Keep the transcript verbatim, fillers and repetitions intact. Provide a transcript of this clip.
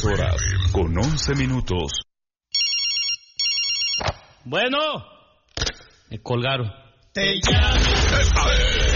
dos horas con once minutos. Bueno, me colgaron. Te llamo.